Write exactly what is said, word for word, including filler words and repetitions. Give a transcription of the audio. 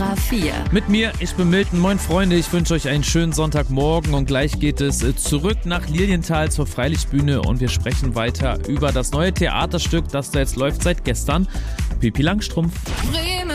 Ora vier. Mit mir, ich bin Milton. Moin Freunde, ich wünsche euch einen schönen Sonntagmorgen und gleich geht es zurück nach Lilienthal zur Freilichtbühne und wir sprechen weiter über das neue Theaterstück, das da jetzt läuft seit gestern, Pippi Langstrumpf.